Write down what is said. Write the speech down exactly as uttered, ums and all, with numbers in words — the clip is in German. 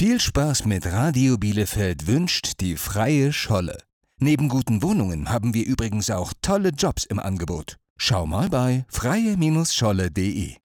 Viel Spaß mit Radio Bielefeld wünscht die Freie Scholle. Neben guten Wohnungen haben wir übrigens auch tolle Jobs im Angebot. Schau mal bei freie Scholle punkt de.